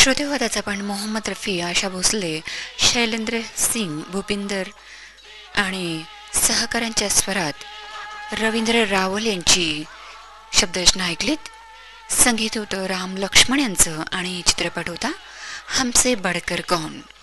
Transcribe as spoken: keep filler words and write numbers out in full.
श्रोतेवादाचा पण मोहम्मद रफी, आशा भोसले, शैलेंद्र सिंग, भूपिंदर आणि सहकाऱ्यांच्या स्वरात रवींद्र रावल यांची शब्दरचना ऐकलीत. संगीत होतं राम लक्ष्मण यांचं आणि चित्रपट होता हमसे बडकर कौन.